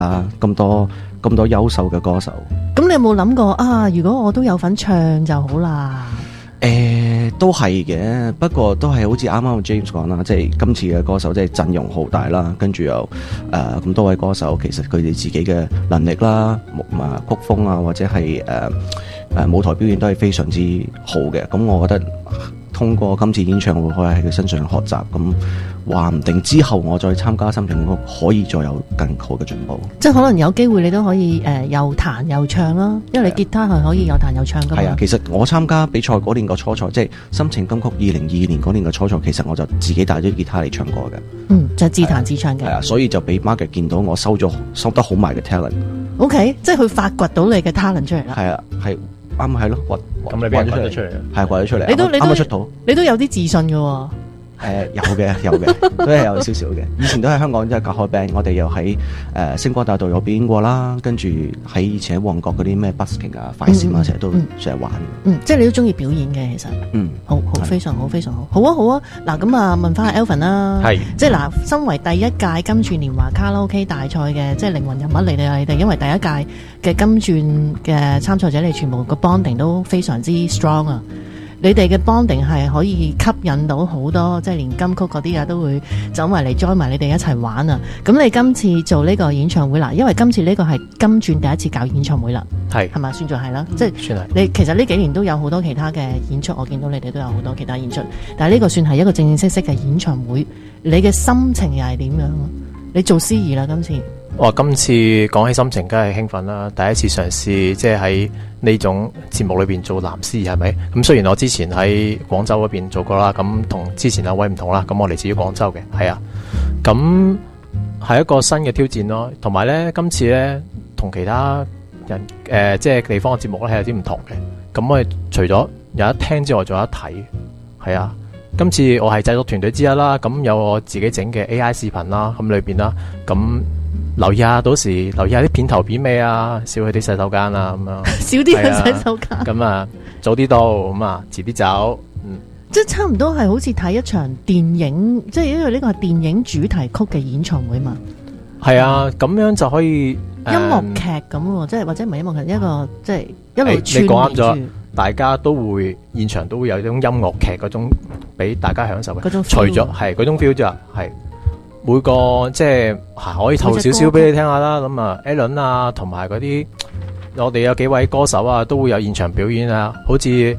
咁多優秀嘅歌手。 咁你有冇諗過啊？如果我都有份唱就好啦。 都係嘅，不過都係好似啱啱 James 講啦，即係今次嘅歌手即係陣容浩大啦，跟住又咁多位歌手，其實佢哋自己嘅能力啦、曲風啊，或者係舞台表現都係非常之好嘅。咁我覺得通過今次演唱會可以喺佢身上學習，咁話唔定之後我再參加深圳可以再有更好嘅進步。 即係可能有機會你都可以又彈又唱啦，因為你吉他係可以又彈又唱噶嘛。 係啊，其實我參加比賽嗰年個初賽，即係深情金曲2022年嗰年嘅初賽，其實我就自己帶咗吉他嚟唱歌嘅。 就自彈自唱嘅。 係啊，所以就俾 Margaret 見到我收得好埋嘅 talent。 OK， 即係佢發掘到你嘅 talent 出嚟啦。 係啊，係啱係咯， 咁你俾人掘咗出嚟， 係掘咗出嚟。 你都啱出道， 你都有啲自信嘅喎。 有嘅，都係有少少嘅。以前都喺香港即係隔開 band，我哋又喺星光大道有表演過啦。跟住喺以前喺旺角嗰啲咩 busking 啊、快閃啊，成日都成日玩。 即係你都中意表演嘅，其實。好，非常好，非常好。好啊。嗱，咁啊，問翻阿 Alvin 啦。係。即係嗱，身為第一屆金鑽年華卡拉 OK 大賽嘅即係靈魂人物嚟你哋，因為第一屆嘅金鑽嘅參賽者，你全部個 bonding 都非常之 strong 啊。你哋嘅 bonding 係可以吸引到好多，即係連金曲嗰啲都會走埋嚟 join 埋你哋一齊玩啊！咁你今次做呢個演唱會啦，因為今次呢個係金鑽第一次搞演唱會啦，係咪算作係啦？即係算係。你其實呢幾年都有好多其他嘅演出，我見到你哋都有好多其他演出，但係呢個算係一個正式嘅演唱會，你嘅心情又係點樣？你做司儀啦，今次。 今次講起心情，梗係興奮啦！第一次嘗試，即係喺呢種節目裏邊做男司儀，係咪？咁雖然我之前喺廣州嗰邊做過啦，咁同之前兩位唔同啦，咁我嚟自於廣州嘅，係啊，咁係一個新嘅挑戰咯。同埋咧，今次咧同其他人即係地方嘅節目咧係有啲唔同嘅。咁我哋除咗有得聽之外，仲有得睇，係啊。今次我係製作團隊之一啦，咁有我自己整嘅 AI 視頻啦，咁裏邊啦，咁。留意下，到時留意下啲片頭片尾啊，少去啲洗手間啊，咁樣少啲去洗手間。咁啊，早啲到，咁啊，遲啲走。 即係差唔多係好似睇一場電影，即係因為呢個係電影主題曲嘅演唱會嘛。 係啊，咁樣就可以音樂劇咁，即係或者唔係音樂劇，一個即係一路串你講啱咗，大家都會現場都會有一種音樂劇嗰種俾大家享受嘅。除咗係嗰種 feel 啫，係。每個即係可以透少少俾你聽下啦，咁啊 Alan 啊，同埋嗰啲我哋有幾位歌手啊，都會有現場表演啊，好似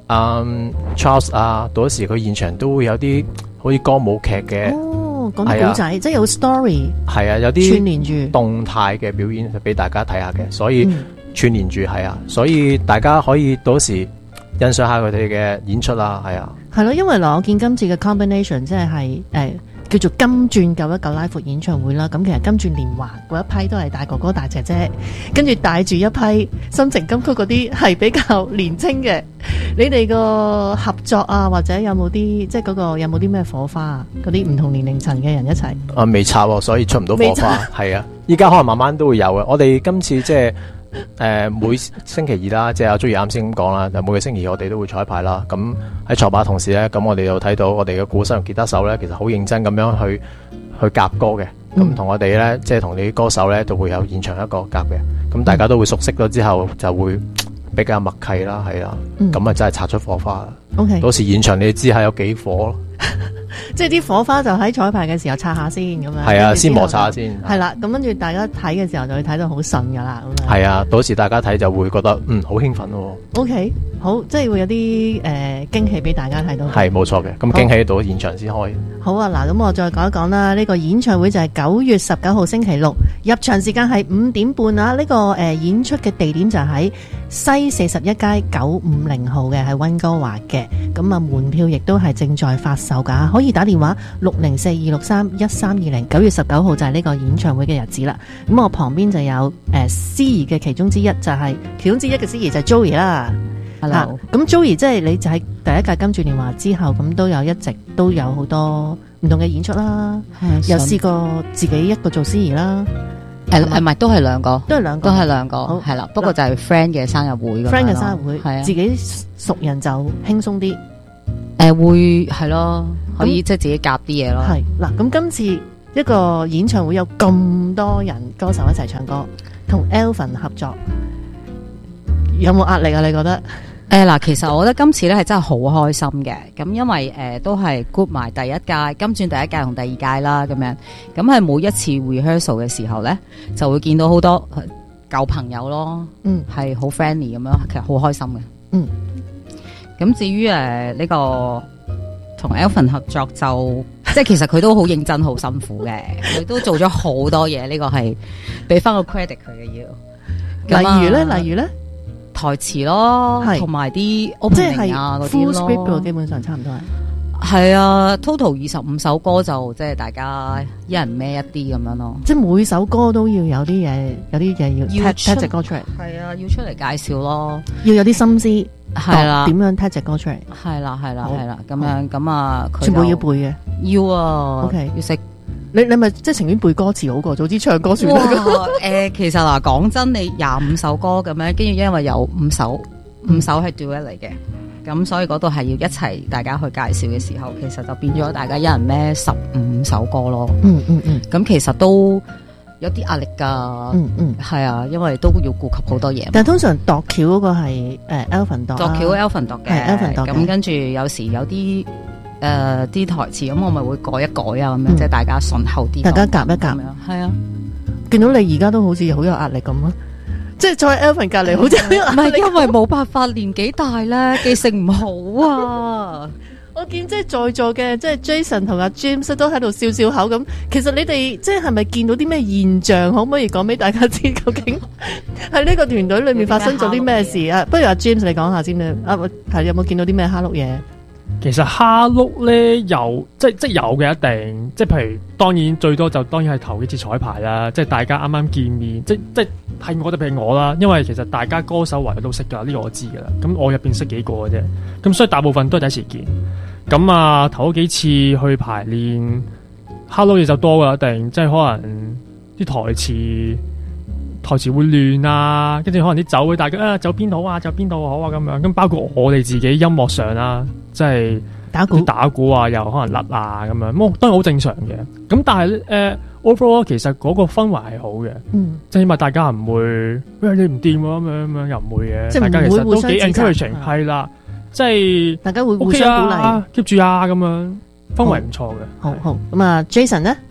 Charles 啊，到時佢現場都會有啲好似歌舞劇嘅， 講啲古仔，即係有 story， 係啊， 有啲串連住動態嘅表演俾大家睇下嘅，所以串連住係啊，所以大家可以到時欣賞下佢哋嘅演出啦，係啊， 係咯，因為嗱，我見今次嘅 combination 即係叫做金鑽919 Live 演唱會啦，咁其實金鑽年華嗰一批都係大哥哥大姐姐，跟住帶住一批深情金曲嗰啲係比較年青嘅，你哋個合作啊，或者有冇啲即係嗰個有冇啲咩火花啊？嗰啲唔同年齡層嘅人一齊未插喎，所以出唔到火花，係啊，依家可能慢慢都會有嘅。我哋今次即係每星期二啦，即係阿 Joey 啱先咁講啦，就每個星期二我哋都會彩排啦。咁喺彩排同時咧，咁我哋又睇到我哋嘅鼓手同吉他手咧，其實好認真咁樣去夾歌嘅。咁同我哋咧，即係同你啲歌手咧，都會有現場一個夾嘅。咁大家都會熟悉咗之後，就會比較默契啦，係啦。咁啊真係擦出火花啦。 OK， 到時現場你知係有幾火咯。 即係啲火花就喺彩排嘅時候擦下先咁樣， 係啊，先摩擦下先。 係啦，咁跟住大家睇嘅時候就會睇到好順噶啦，咁樣。係啊，到時大家睇就會覺得好興奮咯。 OK，好，即係會有啲驚喜俾大家睇到。 係冇錯嘅，咁驚喜到現場先開。 好啊，嗱，咁我再講一講啦。呢個演唱會就係9月19號星期六，入場時間係5點半啊。呢個演出嘅地點就喺西41街950號嘅，喺溫哥華嘅。咁啊，門票亦都係正在發售噶，可以打電話604-263-1320。9月19號就係呢個演唱會嘅日子啦。咁我旁邊就有司儀嘅其中之一，就係其中之一嘅司儀就係 Joey 啦。Hello，咁 Joey 即係你就喺第一屆金鑽年華之後，咁都有一直都有好多唔同嘅演出啦，有試過自己一個做司儀啦。 唔係，都係兩個， 都係兩個， 係啦。不過就係 friend 嘅生日會咁樣咯。 friend 嘅生日會，係啊，自己熟人就輕鬆啲。 會係咯，可以即係自己夾啲嘢咯。 係嗱，咁今次一個演唱會有咁多人歌手一齊唱歌，同 Elvin 合作，有冇壓力啊？你覺得？ 嗱，其實我覺得今次咧係真係好開心嘅，咁因為都係 group 埋第一屆金鑽第一屆同第二屆啦，咁樣，咁係每一次 rehearsal 嘅時候咧，就會見到好多舊朋友咯，係好 friendly 咁樣，其實好開心嘅，咁至於呢個同 Elvin 合作就，即係其實佢都好認真、好辛苦嘅，佢都做咗好多嘢，呢個係俾翻個 credit 佢嘅要。 例如咧。 台詞咯，同埋啲 opening 啊嗰啲咯 full script 基本上差唔多係啊 total 25首歌就即係大家一人孭一啲咁樣咯， 即係每首歌都要有啲嘢要踢隻歌出嚟， 係啊，要出嚟介紹咯， 要有啲心思， 係啦， 點樣踢隻歌出嚟， 係啦咁樣咁啊， 全部要背嘅， 要啊 ，OK 要識。 你咪即係情願背歌詞好過，早知唱歌算啦。 其實嗱，講真，你25首歌咁樣，跟住因為有5首係 duet 嚟嘅，咁所以嗰度係要一齊大家去介紹嘅時候，其實就變咗大家一人孭15首歌咯。咁其實都有啲壓力噶。係啊，因為都要顧及好多嘢。 但係通常度橋嗰個係Elvin 度， 度橋 Elvin 度嘅，Elvin 度。咁跟住有時有啲。啲台詞咁我咪會改一改啊，咁樣即係大家順口啲， 大家夾一夾， 係啊。 見到你而家都好似好有壓力咁咯，即係坐喺 Elvin 隔籬好似好有壓力。 唔係因為冇辦法，年紀大咧，記性唔好啊。 我見即係在座嘅即係 Jason 同阿 James 都喺度笑笑口咁。其實你哋即係咪見到啲咩現象？可唔可以講俾大家知？究竟喺呢個團隊裏面發生咗啲咩事啊？不如阿 James 你講下先啦。係有冇見到啲咩蝦碌嘢？ 其實蝦碌咧有即有嘅一定，即係譬如當然最多就當然係頭幾次彩排啦，即係大家啱啱見面，即係我哋譬如我啦，因為其實大家歌手圍都識㗎，呢個我知㗎啦。咁我入邊識幾個嘅啫，咁所以大部分都係第一次見。咁啊頭幾次去排練，蝦碌嘢就多㗎，一定即係可能啲台詞會亂啊，跟住可能啲走會大家走邊度啊，走邊度好啊咁樣。咁包括我哋自己音樂上啦，即係打鼓啊，又可能甩啊咁樣。當然好正常嘅。咁但係overall 其實嗰個氛圍係好嘅，即係起碼大家唔會你唔掂咁樣又唔會嘅。大家其實都幾 encouraging 係啦，即係大家會互相鼓勵 keep 住啊咁樣，氛圍唔錯嘅。 好咁啊 Jason 咧？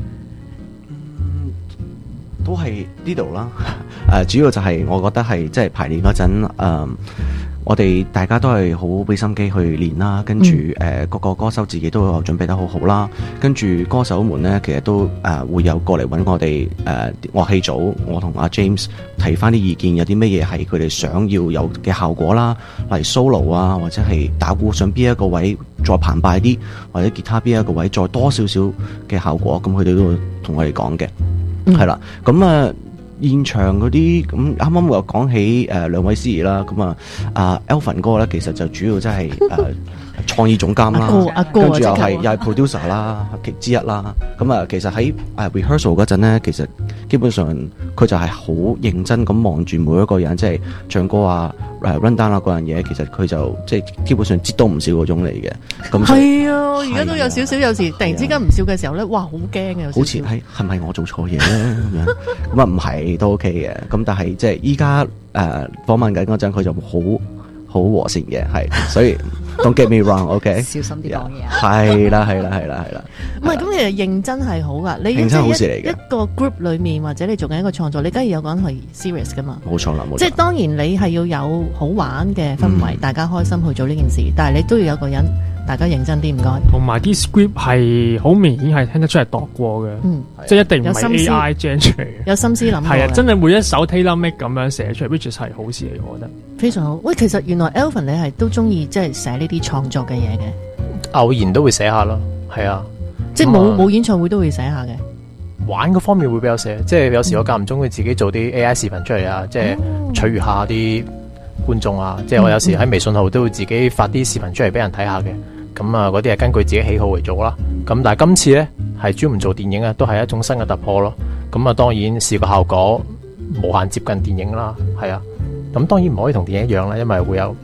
都係呢度啦，主要就係我覺得係即係排練嗰陣，我哋大家都係好俾心機去練啦，跟住各個歌手自己都有準備得好好啦，跟住歌手們咧其實都會有過嚟揾我哋樂器組，我同阿 James 提翻啲意見，有啲乜嘢係佢哋想要有嘅效果啦，例如 solo 啊，或者係打鼓上邊一個位再澎湃啲，或者吉他邊一個位再多少少嘅效果，咁佢哋都會同我哋講嘅。係啦，咁現場嗰啲咁啱啱我講起兩位司儀啦，咁Elvin 哥咧其實就主要即係創意總監啦，跟住又係 producer 啦之一啦。咁其實喺rehearsal 嗰陣咧，其實基本上佢就係好認真咁望住每一個人，即係唱歌啊、run down 啊嗰樣嘢，其實佢就即係基本上擠多唔少嗰種嚟嘅。咁係啊，而家都有少少，有時突然之間唔笑嘅時候咧，哇，好驚嘅， 好似係咪我做錯嘢咧咁樣？咁唔係都 OK 嘅。咁但係即係依家訪問緊嗰陣，佢就好和善嘅，係所以。Don't get me wrong，OK？ 小心啲講嘢啊！ 係啦。 唔係咁，其實認真係好噶。你認真好事嚟嘅。 一個 group 裏面或者你做緊一個創作，你梗係有講係 serious 噶嘛？ 冇錯啦，冇錯。 即係當然你係要有好玩嘅氛圍，大家開心去做呢件事，但係你都要有個人，大家認真啲，唔該。 同埋啲 script 係好明顯係聽得出係度過嘅，即係一定唔係 AI gen 出嚟嘅， 有心思諗。 係啊，真係每一首 tailor make 咁樣寫出嚟 ，which 係好事嚟，我覺得。 非常好。喂，其實原來 Elvin 你係都中意即係寫呢啲創作嘅嘢嘅， 偶然都會寫下咯，係啊， 即係冇演唱會都會寫下嘅。 玩嗰方面會比較寫，即係有時我間唔中會自己做啲 AI 視頻出嚟啊，即係取悅下啲觀眾啊，即係我有時喺微信號都會自己發啲視頻出嚟俾人睇下嘅。咁啊，嗰啲係根據自己喜好嚟做啦。咁但係今次咧係專門做電影啊，都係一種新嘅突破咯。咁啊，當然視覺效果無限接近電影啦，係啊。咁當然唔可以同電影一樣啦，因為會有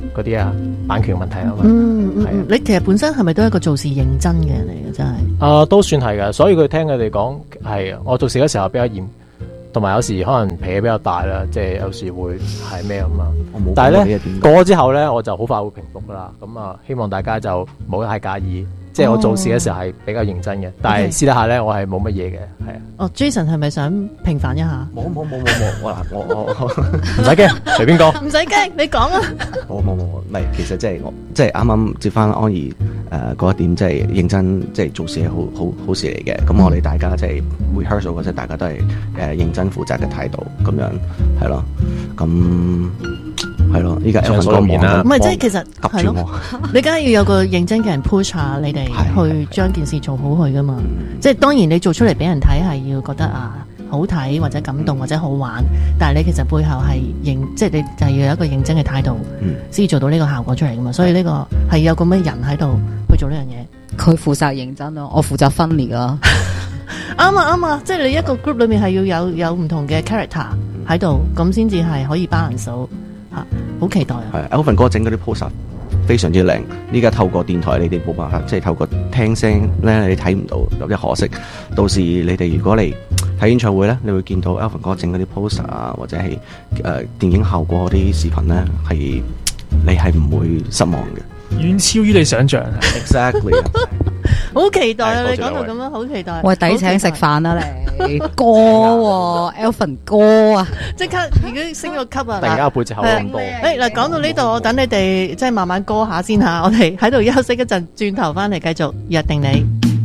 嗰啲啊版權問題啊嘛。 你其實本身係咪都係一個做事認真嘅人嚟嘅？真係都算係㗎，所以佢聽佢哋講係我做事嘅時候比較嚴，同埋有時可能脾氣比較大啦，即係有時會係咩咁啊。但係咧過咗之後咧，我就好快會平復㗎啦。咁啊，希望大家就唔好太介意。即係我做事嘅時候係比較認真嘅，但係私底下咧我係冇乜嘢嘅，係啊。 Jason 係咪想平反一下？ 冇，我唔使驚，隨便講。 唔使驚，你講啊。 冇，唔係，其實即係啱啱接翻安怡嗰一點，即係認真，即係做事係好事嚟嘅。咁我哋大家即係 rehearsal 嗰陣，大家都係認真負責嘅態度，咁樣係咯，咁。係咯，依家有份歌面啦， 唔係即係其實係咯，你梗係要有個認真嘅人 push 下你哋去將件事做好佢噶嘛。即係當然你做出嚟俾人睇係要覺得好睇或者感動或者好玩，但係你其實背後係即係你就係要有一個認真嘅態度，先做到呢個效果出嚟噶嘛。所以呢個係有咁嘅人喺度去做呢樣嘢。 佢負責認真咯，我負責分裂咯。 啱啊，即係你一個 group 裏面係要有唔同嘅 character 喺度，咁先至係可以balance到。好期待啊！ 係 Elvin 哥整嗰啲 poster 非常之靚。依家透過電台，你哋冇辦法，即係透過聽聲咧，你睇唔到，有啲可惜。到時你哋如果嚟睇演唱會咧，你會見到 Elvin 哥整嗰啲 poster 啊，或者係電影效果嗰啲視頻咧，係你係唔會失望嘅， 遠超於你想象。 Exactly 好期待啊！你講到咁樣，好期待。 喂，抵請食飯啦你歌，Elvin 歌啊！ 即刻已經升個級啊！ 突然間背脊口咁多。 嗱，講到呢度，我等你哋即係慢慢歌下先吓，我哋喺度休息一陣，轉頭翻嚟繼續約定你。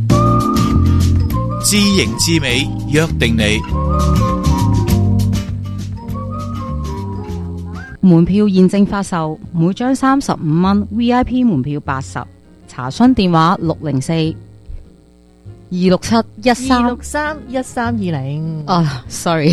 知型知美，約定你。 門票現正發售，每張35蚊 ，VIP 門票80。查詢電話604-267-1320。sorry，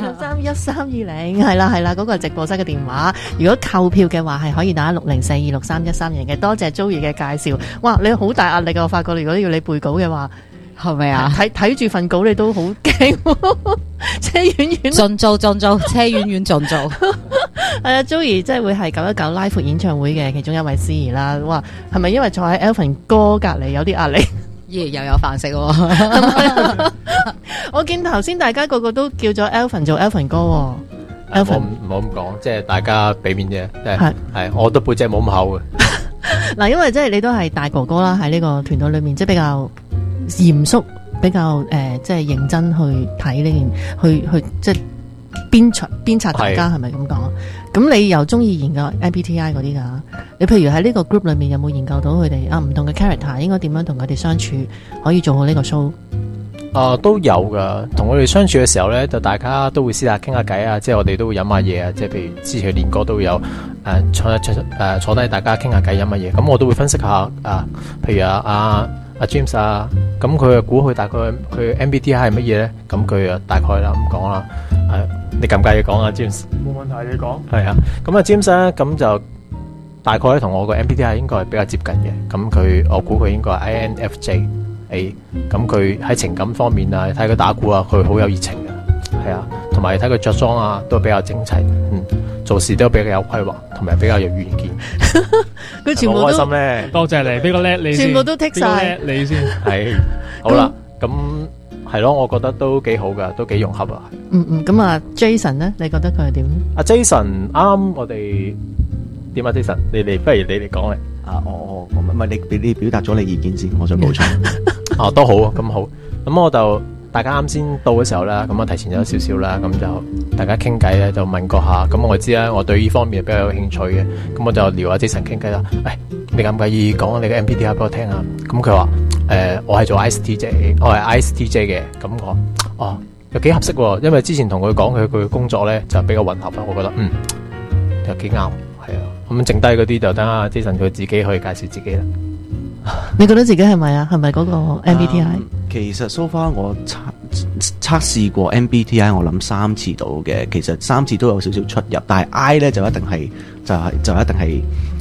2631320係啦，嗰個係直播室嘅電話。如果購票嘅話，係可以打604-263-1320嘅。多謝 Joey 嘅介紹。哇，你好大壓力啊！我發覺如果要你背稿嘅話， 係咪啊？ 睇住份稿你都好驚，車遠遠盡做，車遠遠盡做。 係啊 ，Joey 即係會係919 Live 演唱會嘅其中一位司儀啦。哇，係咪因為坐喺 Elvin 哥隔離有啲壓力？ 又有飯食喎。 我見頭先大家個個都叫咗 Elvin 做 Elvin 哥喎。 Elvin 唔好咁講，即係大家俾面啫。係，我都背脊冇咁厚嘅。 嗱，因為即係你都係大哥哥啦，喺呢個團隊裏面，即係比較嚴肅，比較即係認真去睇呢件，去即係鞭策大家，係咪咁講？咁你又中意研究 MBTI 嗰啲㗎？你譬如喺呢個 group 裏面有冇研究到佢哋唔同嘅 character 應該點樣同佢哋相處，可以做好呢個 show？ 都有噶，同佢哋相處嘅時候咧，就大家都會私下傾下偈啊，即係我哋都會飲下嘢啊，即係譬如之前練歌都會有坐低大家傾下偈飲下嘢，咁我都會分析下譬如阿 James 啊，咁佢估佢大概佢 MBTI 係乜嘢咧？咁佢大概啦咁講啦，你介唔介意講啊 James？ 冇問題，你講。 係啊，咁啊 James 咧，咁就大概咧同我個 MBTI 應該係比較接近嘅，咁我估佢應該係 INFJ。咁佢喺情感方面啊，睇佢打鼓啊，佢好有熱情嘅，係啊，同埋睇佢着裝啊，都比較整齊，做事都比較有規劃，同埋比較有遠見。 佢全部都開心咧， 多謝你，俾個叻你先， 全部都剔晒你先， 係好啦，咁係咯，我覺得都幾好噶，都幾融合啊。 咁啊 Jason 咧，你覺得佢係點？ 阿 Jason 啱我哋點啊 Jason， 你哋不如你哋講嚟。 我唔係你表達咗你意見先，我再補充。 都好啊，咁好。咁我就大家啱先到嘅時候啦，咁我提前咗少少啦，咁就大家傾偈咧，就問過下。咁我知啦，我對呢方面比較有興趣嘅，咁我就撩阿 Jason 傾偈啦。你介唔介意講你嘅 MBTI 俾我聽啊？咁佢話我係做 ISTJ， 我係 ISTJ 嘅。咁我又幾合適喎，因為之前同佢講佢嘅工作咧就比較混合啦，我覺得又幾啱，係啊。咁剩低嗰啲就等阿 Jason 佢自己去介紹自己啦。 你覺得自己係咪啊？係咪嗰個 MBTI？ 其實 so far 我測試過 MBTI， 我諗3次到嘅，其實3次都有少少出入，但係 I 咧就一定係就一定係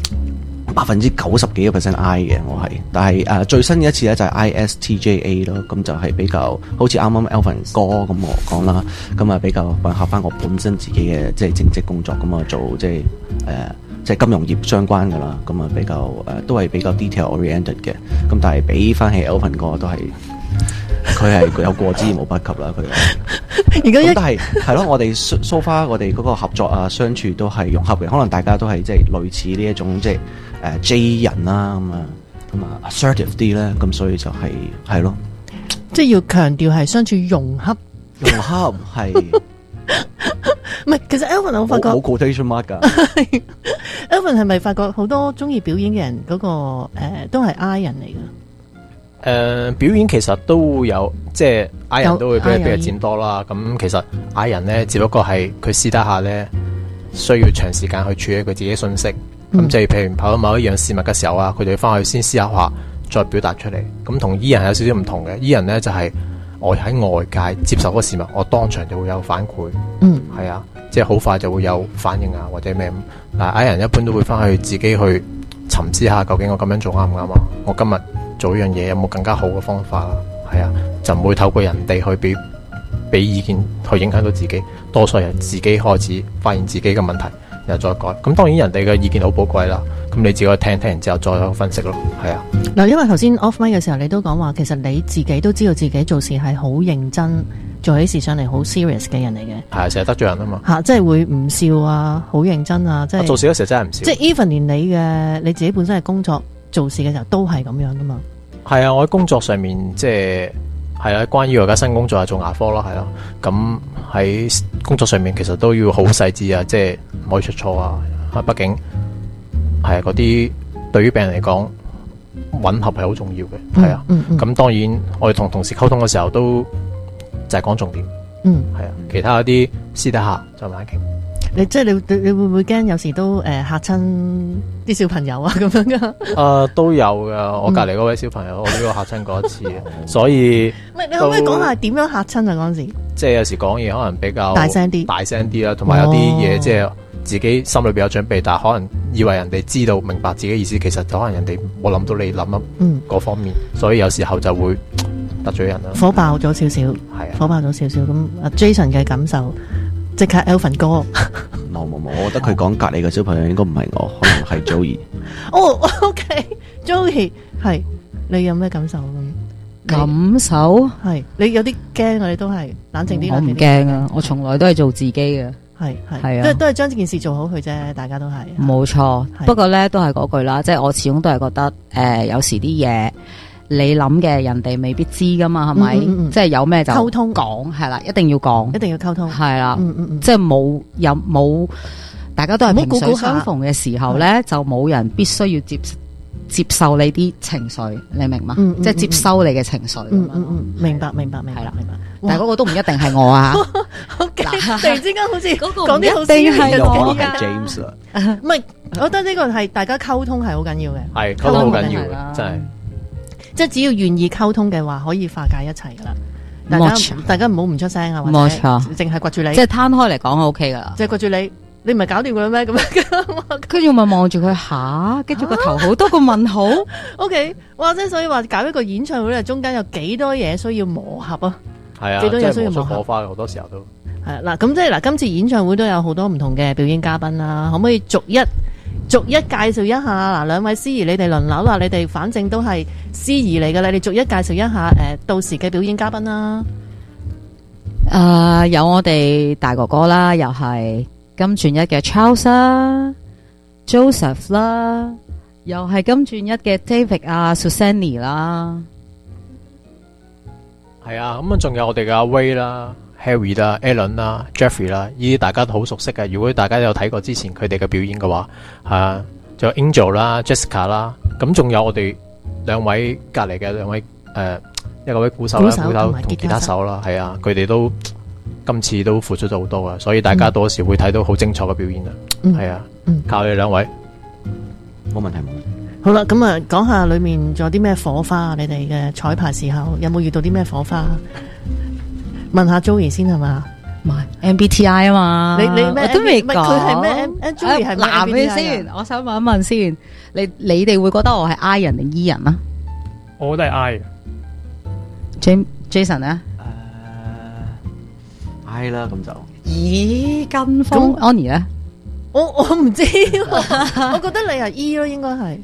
90%幾個 I 嘅，我係。但係最新嘅一次咧就係 ISTJA 咯，咁就係比較好似啱啱 Elvin 哥咁我講啦，咁啊比較混合翻我本身自己嘅即係正職工作咁啊做即係即係金融業相關噶啦，咁啊比較都係比較 detail oriented 嘅，咁但係比翻起 Alvin 哥都係佢係有過之而無不及啦，佢。而家但係咯，我哋 so far 我哋嗰個合作啊相處都係融合嘅，可能大家都係即係類似呢一種即係J 人啦咁啊 assertive 啲咧，咁所以就係咯， 即係要強調係相處融洽係。 唔係，其實 Alvin 我發覺冇 quotation mark 噶。 Alvin 係咪發覺好多中意表演嘅人嗰個都係 I 人嚟噶？ 表演其實都會有，即係 I 人都會比較佔多啦。咁其實 I 人咧，只不過係佢私底下咧需要長時間去處理佢自己信息。咁即係譬如跑到某一樣事物嘅時候啊，佢哋翻去先思考下，再表達出嚟。咁同 E 人有少少唔同嘅。E 人咧就係我喺外界接受嗰個事物，我當場就會有反饋。係啊，即係好快就會有反應啊，或者咩咁。但係 I 人一般都會翻去自己去沉思下，究竟我咁樣做啱唔啱啊？我今日做呢樣嘢有冇更加好嘅方法啊？係啊，就唔會透過人哋去俾意見去影響到自己，多數係自己開始發現自己嘅問題，然後再改。咁當然人哋嘅意見好寶貴啦，咁你自己聽完之後再去分析咯。係啊， 嗱，因為頭先 off mic 嘅時候你都講話，其實你自己都知道自己做事係好認真，做起事上嚟好 serious 嘅人嚟嘅。 係啊，成日得罪人啊嘛。 即係會唔笑啊，好認真啊，即係做事嗰時候真係唔笑。 即係 even 連你自己本身係工作做事嘅時候都係咁樣噶嘛。係啊，我喺工作上面即係關於我而家新工作係做牙科咯，係咯。咁喺工作上面其實都要好細緻啊，即係唔可以出錯啊。畢竟係嗰啲對於病人嚟講，吻合係好重要嘅。係啊，咁當然我哋同同事溝通嘅時候都就係講重點。係啊，其他嗰啲私底下就慢慢傾。你即係你會唔會驚有時都嚇親啲小朋友啊咁樣噶？都有噶，我隔離嗰位小朋友我都有嚇親過一次，所以你可唔可以講下點樣嚇親啊？嗰陣時即係有時講嘢可能比較大聲啲啦，同埋有啲嘢即係自己心裏邊有準備，但係可能以為人哋知道明白自己意思，其實就可能人哋冇諗到你諗嗰方面，所以有時候就會得罪人啦。火爆咗少少，係啊，火爆咗少少咁。Jason 嘅感受。即刻 Alvin 哥，冇，我覺得佢講隔籬嘅小朋友應該唔係我，可能係 Joey。哦，OK，Joey 係，你有咩感受咁？感受係，你有啲驚啊？你都係冷靜啲。我唔驚啊，我從來都係做自己嘅，係啊，都係將呢件事做好佢啫，大家都係。冇錯，不過咧都係嗰句啦，即係我始終都係覺得，有時啲嘢。你諗嘅人哋未必知噶嘛，係咪？即係有咩就溝通講，係啦，一定要講，一定要溝通，係啦，即係冇，大家都係萍水相逢嘅時候咧，就冇人必須要接受你啲情緒，你明嘛？即係接收你嘅情緒。明白，係啦，明白。但係嗰個都唔一定係我啊。突然之間好似講啲好正係我嘅 James 啦。唔係，我覺得呢個係大家溝通係好緊要嘅，係溝通好緊要嘅，真係。即係只要願意溝通嘅話，可以化解一切噶啦。大家唔好唔出聲啊，或者淨係掘住你。即係攤開嚟講係 OK 噶啦。即係掘住你，你唔係搞掂佢咩？咁樣跟住咪望住佢下，跟住個頭好多個問號。OK， 哇！即係所以話搞一個演唱會咧，中間有幾多嘢需要磨合啊？係啊，幾多嘢需要磨合。火花好多時候都係嗱，咁即係嗱，今次演唱會都有好多唔同嘅表演嘉賓啦，可唔可以逐一介紹一下？嗱，兩位司儀你哋輪流啦，你哋反正都係司儀嚟噶啦，你逐一介紹一下到時嘅表演嘉賓啦。有我哋大哥哥啦，又係金鑽一嘅 Charles 啦 ，Joseph 啦，又係金鑽一嘅 David 啊 ，Susanny 啦，係啊，咁啊仲有我哋嘅阿 Way 啦。Harry 啦、Alan 啦、Jeffrey 啦，呢啲大家都好熟悉嘅。如果大家有睇過之前佢哋嘅表演嘅話，仲有 Angel 啦、Jessica 啦，咁仲有我哋兩位隔離嘅兩位一個位鼓手啦、鼓手同吉他手啦，係啊，佢哋都今次都付出咗好多啊，所以大家到時會睇到好精彩嘅表演啊，係啊，靠你兩位，冇問題。好啦，咁啊，講下裏面仲有啲咩火花？你哋嘅彩排時候有冇遇到啲咩火花？問下 Joey 先係嘛？唔係 MBTI 啊嘛？你咩？我都未講。佢係咩？Joey 係男嘅先。我想問一問先，你哋會覺得我係 I 人定 E 人啊？我都係 I 嘅。Jason 咧？I 啦，咁就。咦，跟風。Annie 咧我唔知，我覺得你係 E 咯，應該係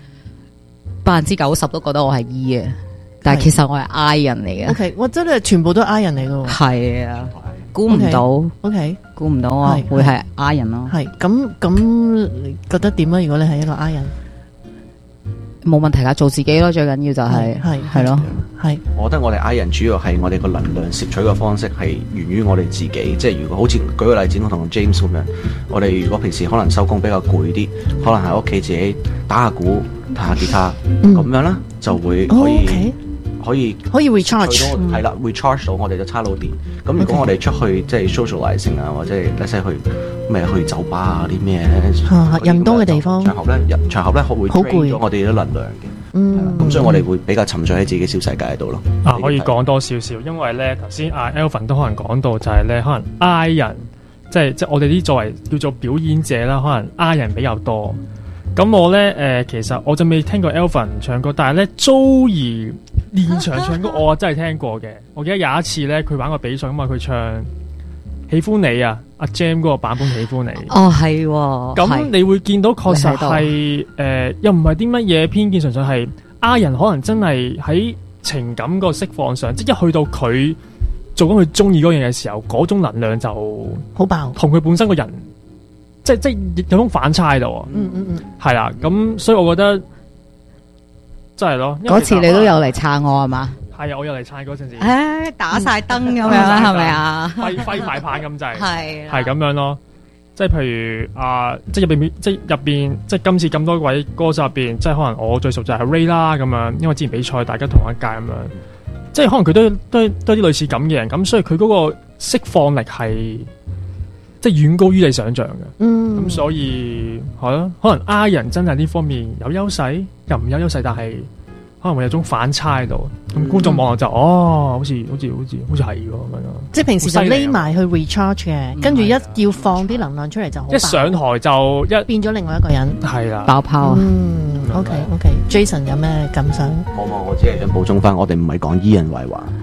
90%都覺得我係 E 嘅，但係其實我係 I 人嚟嘅。 OK， 我真係全部都係 I 人嚟嘅。 係啊，估唔到。 OK， 估唔到啊，會係 I 人咯。 係咁，你覺得點啊？如果你係一個 I 人， 冇問題噶，做自己咯，最緊要就係咯。係， 我覺得我哋 I 人主要係我哋個能量攝取嘅方式係源於我哋自己，即係如果好似舉個例子，我同 James 咁樣，我哋如果平時可能收工比較攰啲，可能喺屋企自己打下鼓、彈下吉他咁樣啦，就會可以 recharge， 係啦，recharge 到我哋嘅叉腦電。咁如果我哋出去即係 socializing 啊，或者let's say去酒吧啊啲咩人多嘅地方場合咧會 drain 咗我哋啲能量嘅。咁所以我哋會比較沉醉喺自己小世界度咯。 可以講多少少，因為咧頭先Alvin 都可能講到就係咧，可能 I 人即係我哋啲作為叫做表演者啦，可能 I 人比較多。咁我咧其實我就未聽過 Alvin 唱歌，但係咧 Joey 現場唱歌我真係聽過嘅。我記得有一次咧，佢玩個比賽咁嘛，佢唱《喜歡你》啊，阿 Jam 嗰個版本《喜歡你》。 哦，係喎。 咁你會見到確實係又唔係啲乜嘢偏見，純粹係 I 人可能真係喺情感個釋放上，即係一去到佢做緊佢中意嗰樣嘢嘅時候，嗰種能量就好爆， 同佢本身個人即係有種反差喺度。係啦，咁所以我覺得真係咯。 嗰次你都有嚟撐我係嘛？ 係啊，我有嚟撐嗰陣時， 打晒燈咁樣啦，係咪啊？ 揮埋棒咁滯， 係咁樣咯。即係譬如即係入邊，即係今次咁多位歌手入邊，即係可能我最熟就係 Ray 啦咁樣，因為之前比賽大家同一屆咁樣，即係可能佢都啲類似咁嘅人，咁所以佢嗰個釋放力係即係遠高於你想象嘅。咁所以係咯，可能 I 人真係呢方面有優勢，又唔有優勢，但係可能會有種反差喺度。咁觀眾望落就好似係喎咁樣咯。 即係平時就匿埋去 recharge 嘅，跟住一要放啲能量出嚟就好。 一上台就變咗另外一個人， 係啦， 爆泡。 OK，Jason 有咩感想？ 冇，我只係想補充翻，我哋唔係講 E 人壞話。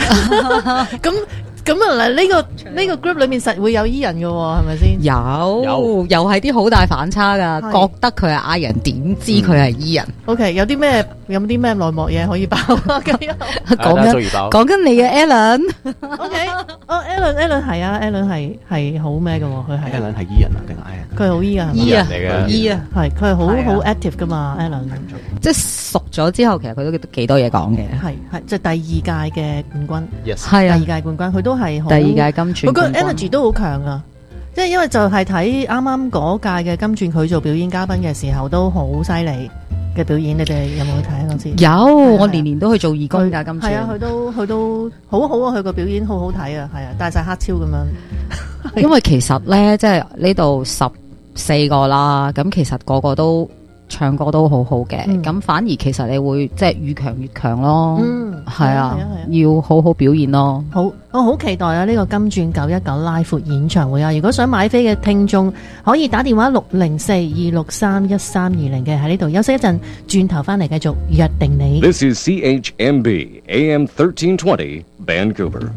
咁啊，呢個 group 裏面實會有 E 人嘅喎，係咪先？ 有，又係啲好大反差噶，覺得佢係 I 人，點知佢係 E 人 ？OK，有啲咩內幕嘢可以爆啊？ 講緊你嘅 Alan。OK， Alan 係啊 ，Alan 係好咩嘅喎？佢係 Alan 係 E 人啊定係 I 人？ 佢係好 E 啊 ，E 啊嚟嘅 ，E 啊，係佢係好 active 噶嘛 ，Alan。 即係熟咗之後，其實佢都幾多嘢講嘅。 係即係第二屆嘅冠軍。 Yes， 係啊，第二屆冠軍，佢都係好。 第二屆金鑽， 佢個 energy 都好強啊！即係因為就係睇啱啱嗰屆嘅金鑽，佢做表演嘉賓嘅時候都好犀利嘅表演。你哋有冇去睇啊？嗰次有，我年年都去做義工㗎。金鑽係啊，佢都好好啊！佢個表演好好睇啊！係啊，戴晒黑超咁樣。 因為其實咧，即係呢度14個啦，咁其實個個都唱歌都好好嘅，咁反而其實你會即係越強越強咯。係啊，要好好表現咯。 好，我好期待啊！呢個金鑽919拉闊演唱會啊！如果想買飛嘅聽眾，可以打電話604-263-1320嘅，喺呢度休息一陣，轉頭翻嚟繼續約定你。 This is CHMB AM 1320 Vancouver。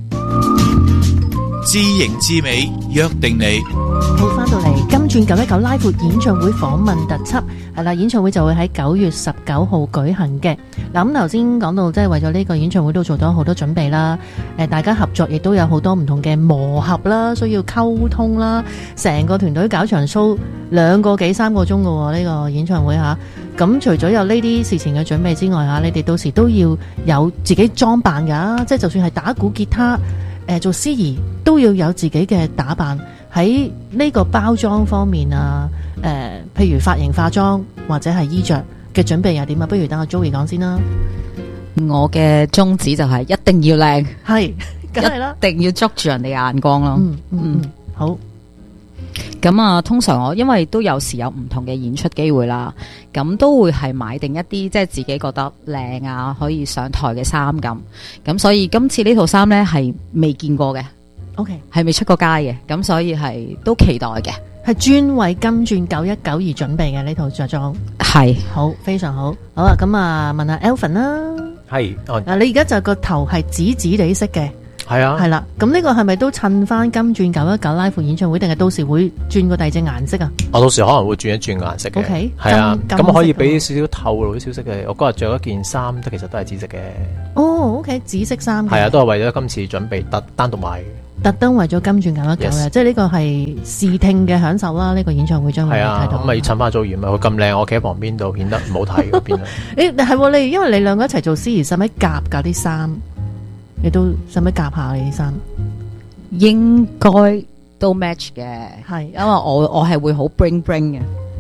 知型知美，約定你。 好，翻到嚟金鑽919拉闊演唱會訪問特輯，係啦，演唱會就會喺9月19號舉行嘅。嗱，咁頭先講到即係為咗呢個演唱會都做咗好多準備啦，大家合作亦都有好多唔同嘅磨合啦，需要溝通啦，成個團隊搞場 show 2個幾3個鐘嘅喎，呢個演唱會嚇。咁除咗有呢啲事情嘅準備之外嚇，你哋到時都要有自己裝扮㗎，即係就算係打鼓、吉他。做司儀都要有自己嘅打扮，喺呢個包裝方面啊，譬如髮型、化妝或者係衣着嘅準備又點啊？不如等阿 Joey 講先啦。 我嘅宗旨就係一定要靚， 係，梗係啦， 一定要捉住人哋嘅眼光咯。 好。 咁啊，通常我因為都有時有唔同嘅演出機會啦，咁都會係買定一啲即係自己覺得靚啊，可以上台嘅衫咁所以今次呢套衫呢係未見過嘅 ，OK， 係未出過街嘅，咁所以係都期待嘅， 係專為金鑽919而準備嘅呢套着裝， 係好，非常好，好啊，咁啊問下 Alvin 啦， 係你而家就個頭係紫紫地色嘅。 係啊， 係啦。咁呢個係咪都襯翻金鑽919 Live 演唱會，定係到時會轉個第二隻顏色啊？ 我到時可能會轉一轉顏色嘅。 OK， 係啊，咁可以俾少少透露啲消息嘅。我嗰日着一件衫，其實都係紫色嘅。 哦 ，OK， 紫色衫。 係啊，都係為咗今次準備單獨買嘅。 特登為咗金鑽919嘅，即係呢個係視聽嘅享受啦。呢個演唱會將會睇到。 咁咪要襯翻組員咪佢咁靚，我企喺旁邊度顯得唔好睇嗰邊啊。 係你，因為你兩個一齊做司儀，使唔使夾㗎啲衫？你都使唔使夾下你啲衫？ 應該都 match 嘅，係因為我係會好 bling bling 嘅。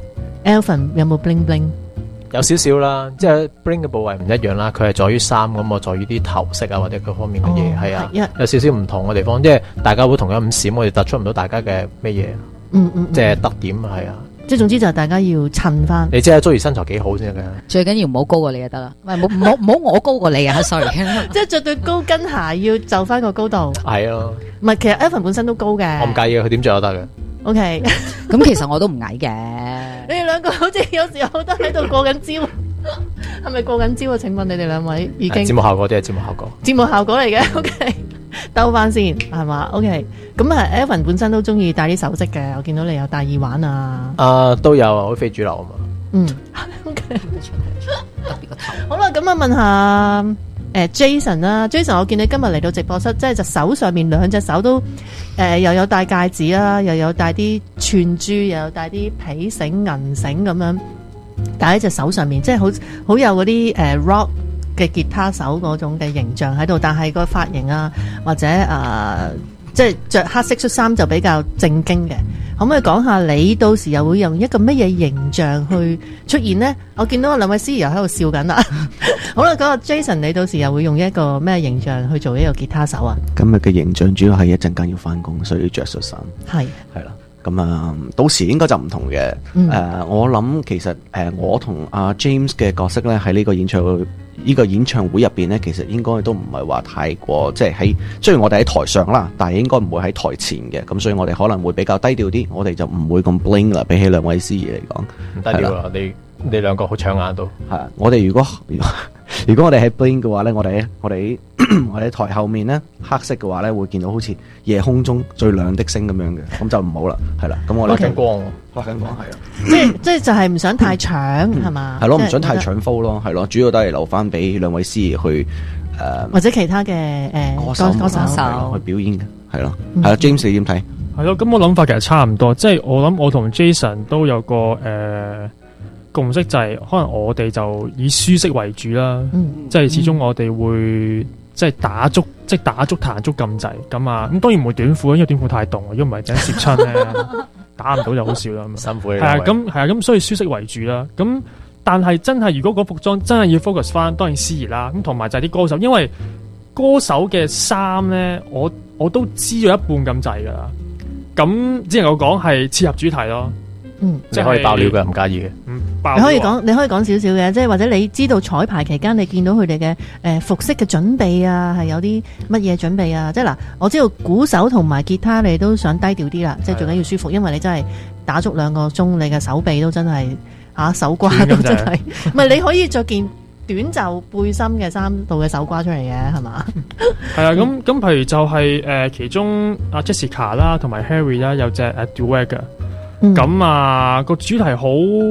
Alvin 有冇 bling bling？ 有少少啦，即係 bling 嘅部位唔一樣啦。佢係在於衫咁，我在於啲頭飾啊或者各方面嘅嘢，係啊，有少少唔同嘅地方。即係大家會同樣咁閃，我哋突出唔到大家嘅咩嘢，即係特點係啊。 即係總之就係大家要襯翻。 你知阿 Joey 身材幾好先嘅， 最緊要唔好高過你就得啦。唔好我高過你啊！sorry， 即係着對高跟鞋要就翻個高度。 係啊， 唔係其實 Alvin 本身都高嘅。 我唔介意佢點着都得嘅。 OK， 咁其實我都唔矮嘅。 你哋兩個好似有時候都喺度過緊招，係咪過緊招啊？請問你哋兩位已經節目效果啲係節目效果， 節目效果嚟嘅。OK， 兜翻先係嘛 ？OK， 咁啊 Alvin 本身都中意戴啲首飾嘅，我見到你有戴耳環啊。 都有啊，好非主流啊嘛。 OK， 好啦，咁啊問下。Jason 啦 ，Jason， 我見你今日嚟到直播室，即係隻手上面兩隻手都又有戴戒指啦，又有戴啲串珠，又有戴啲皮繩、銀繩咁樣戴喺隻手上面，即係好有嗰啲rock 嘅吉他手嗰種嘅形象喺度，但係個髮型啊或者即係着黑色恤衫就比較正經嘅。可唔可以講下你到時又會用一個乜嘢形象去出現呢？我見到兩位司儀又喺度笑緊啦。好啦，嗰個 Jason， 你到時又會用一個咩形象去做呢個吉他手啊？ 今日嘅形象主要係一陣間要翻工，所以要着恤衫。係啦，咁到時應該就唔同嘅。我諗其實我同阿 James 嘅角色咧喺呢個演唱會入邊咧，其實應該都唔係話太過，即係雖然我哋喺台上啦，但係應該唔會喺台前嘅，咁所以我哋可能會比較低調啲，我哋就唔會咁 bling 啦，比起兩位司儀嚟講， 唔低調啊！你兩個好搶眼都係。我哋如果我哋喺 bling 嘅話咧，我哋喺台後面咧黑色嘅話咧，會見到好似夜空中最亮的星咁樣嘅，咁就唔好啦，係啦。咁我哋發緊光係啊， 即係就係唔想太搶係嘛？ 係咯，唔想太搶 flow 咯，係咯，主要都係留翻俾兩位司儀去或者其他嘅歌手去表演嘅，係咯，係啦。James 你點睇？ 係咯，咁我諗法其實差唔多，即係我諗我同 Jason 都有個共識，就係可能我哋就以舒適為主啦，即係始終我哋會即係打足彈足咁滯咁啊，咁當然唔會短褲，因為短褲太凍，如果唔係整攝親咧打唔到就好笑啦， 辛苦你。 咁所以舒適為主啦。咁但係真係如果嗰服裝真係要 focus 翻，當然司儀啦，咁同埋就係啲歌手，因為歌手嘅衫咧，我都知咗一半咁滯噶啦。咁只能夠講係切合主題咯。 即係可以爆料嘅，唔介意嘅。 你可以講少少嘅，即係或者你知道彩排期間你見到佢哋嘅服飾嘅準備啊，係有啲乜嘢準備啊？即係嗱，我知道鼓手同埋吉他你都想低調啲啦，即係最緊要舒服，因為你真係打足2個鐘，你嘅手臂都真係手瓜都真係，唔係你可以着件短袖背心嘅衫度嘅手瓜出嚟嘅係嘛？ 係啊，咁譬如就係其中阿 Jessica 啦，同埋 Harry 啦，有隻Duet 嘅。咁個主題好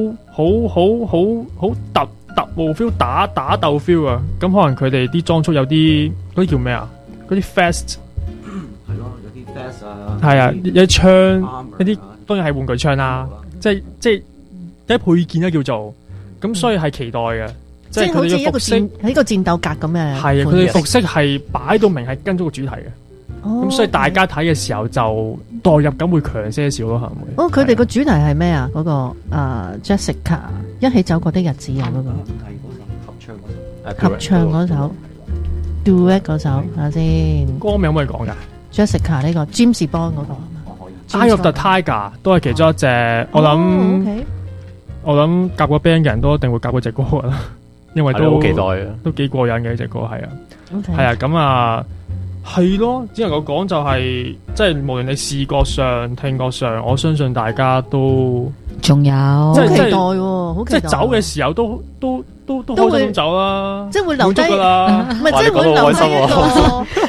特務 feel， 打鬥 feel 啊！咁可能佢哋啲裝束有啲嗰啲叫咩啊？嗰啲 fast 係咯，有啲 fast 啊， 係啊，有啲槍，一啲當然係玩具槍啦，即係有啲配件啦叫做，咁所以係期待嘅，即係好似一個戰鬥格咁嘅。 係啊，佢哋服飾係擺到明係跟咗個主題嘅。咁所以大家睇嘅時候就代入感會強些少咯，係咪？ 佢哋個主題係咩啊？嗰個Jessica 一起走過的日子啊，嗰個合唱嗰首 Duet 嗰首，睇下先。 歌名可唔可以講噶 ？Jessica 呢個 James Bond 嗰個 Eye of the Tiger 都係其中一隻。我諗夾過 band 嘅人都一定會夾嗰隻歌噶啦，因為都好期待啊，都幾過癮嘅呢隻歌係啊，係啊，咁係咯，只能夠講就係，即係無論你視覺上、聽覺上，我相信大家都仲有好期待喎，好期待。 即係走嘅時候都開心咁走啦， 即係會留低噶啦， 唔係即係會留低一個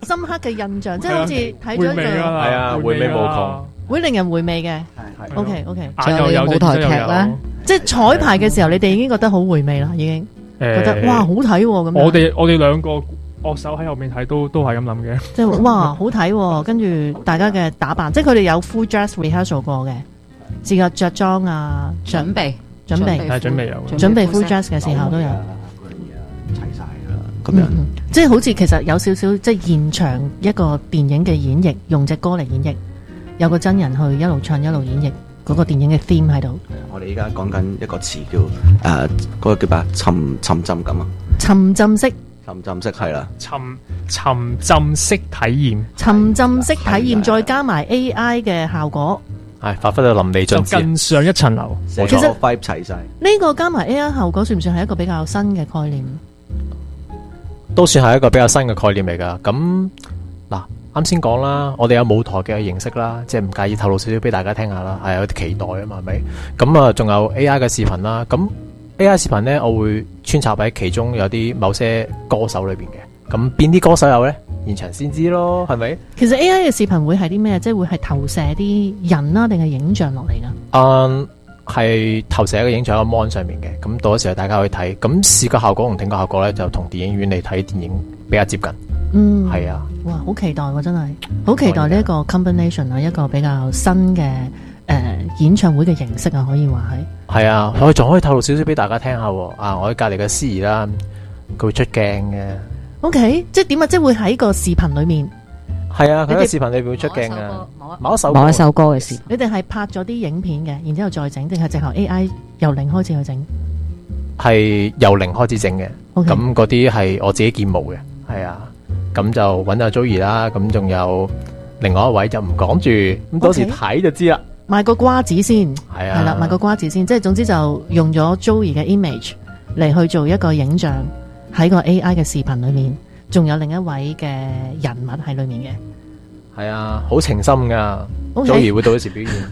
深刻嘅印象？即係好似睇咗一個係啊，回味無窮， 會令人回味嘅。OK， 仲有舞台劇咧， 即係彩排嘅時候，你哋已經覺得好回味啦，已經覺得哇好睇咁樣。 我哋兩個樂手喺後面睇都係咁諗嘅， 即係哇好睇，跟住大家嘅打扮，即係佢哋有 full dress rehearsal 過嘅，試過着裝啊，準備係準備有準備 full dress 嘅時候都有齊晒啦，咁樣即係好似其實有少少即係現場一個電影嘅演繹，用隻歌嚟演繹，有個真人去一路唱一路演繹嗰個電影嘅 theme 喺度。 我哋依家講緊一個詞叫嗰個叫咩？沉浸感啊， 沉浸式係啦， 沉浸式體驗， 沉浸式體驗再加埋 AI 嘅效果， 係發揮到淋漓盡致， 更上一層樓。 其實 vibe 齊晒， 呢個加埋 AI 效果算唔算係一個比較新嘅概念？ 都算係一個比較新嘅概念嚟噶。咁嗱，啱先講啦，我哋有舞台嘅形式啦，即係唔介意透露少少俾大家聽下啦，係有啲期待啊嘛，係咪？咁啊，仲有 AI 嘅視頻啦。咁 AI 視頻咧，我會穿插喺其中有啲某些歌手裏邊嘅。咁邊啲歌手有咧？現場先知咯，係咪？ 其實 AI 嘅視頻會係啲咩？即係會係投射啲人啦，定係影像落嚟噶？ 係投射一個影像喺個 mon 上面嘅。咁到時候大家去睇，咁視覺效果同聽覺效果咧，就同電影院嚟睇電影比較接近。係啊。哇， 好期待喎！真係好期待呢一個 combination 啊，一個比較新嘅演唱會嘅形式啊，可以話係。 係啊，我仲可以透露少少俾大家聽下喎。我喺隔離嘅司儀啦，佢會出鏡嘅。 OK， 即係點啊？即係會喺個視頻裏面。 係啊，佢喺視頻裏邊會出鏡嘅。某一首歌嘅視頻。 你哋係拍咗啲影片嘅，然之後再整，定係直頭 AI 由零開始去整？ 係由零開始整嘅。咁嗰啲係我自己建模嘅。係啊，咁就揾阿 Joey 啦。咁仲有另外一位就唔講住，咁到時睇就知啦。 賣個瓜子先， 係啊， 係啦，賣個瓜子先，即係總之就用咗 Joey 嘅 image 嚟去做一個影像喺個 AI 嘅視頻裏面，仲有另一位嘅人物喺裏面嘅。 係啊，好情深噶 Joey 會到時表現。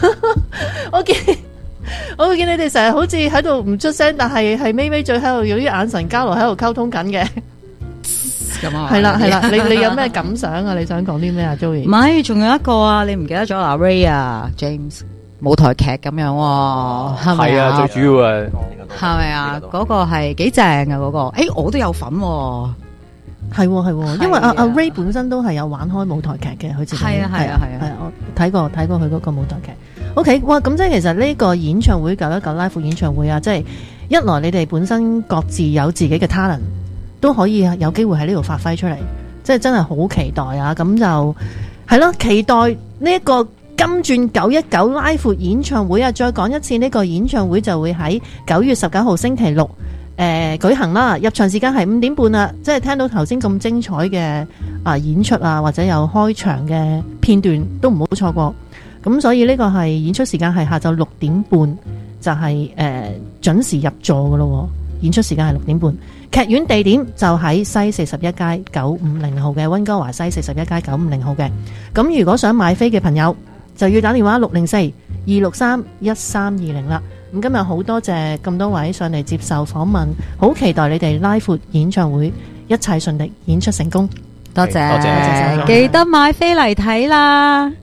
我見你哋成日好似喺度唔出聲，但係咪咪嘴喺度用啲眼神交流喺度溝通緊嘅。係啦，你有咩感想啊？你想講啲咩啊 Joey？ 唔係，仲有一個啊，你唔記得咗阿 Ray 啊 James 舞台劇咁樣喎，係咪啊？ 最主要啊， 係咪啊？嗰個係幾正啊嗰個，我都有份喎。 係，因為阿 Ray 本身都係有玩開舞台劇嘅，佢自己係啊，我睇過佢嗰個舞台劇。OK， 哇！咁即係其實呢個演唱會919 Live 演唱會啊，即係一來你哋本身各自有自己嘅 talent，都可以有機會喺呢度發揮出嚟，即係真係好期待啊！咁就係咯，期待呢一個金鑽919 Live 演唱會啊！再講一次，呢個演唱會就會喺9月19號星期六舉行啦。入場時間係5點半啦，即係聽到頭先咁精彩嘅演出啊，或者有開場嘅片段都唔好錯過。咁所以呢個係演出時間係下晝6點半，就係準時入座噶咯。演出時間係6點半，劇院地點就喺西41街950號嘅溫哥華西41街950號嘅。咁如果想買飛嘅朋友，就要打電話604-263-1320啦。咁今日好多謝咁多位上嚟接受訪問，好期待你哋拉闊演唱會一切順利，演出成功。 多謝，記得買飛嚟睇啦。